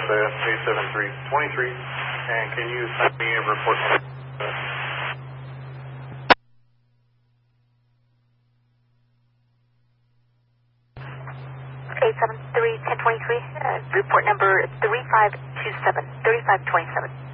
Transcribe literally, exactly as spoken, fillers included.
F F A seven three two three, and can you send me a report number? eight seven three, ten twenty-three, uh, report number three five two seven, three five two seven.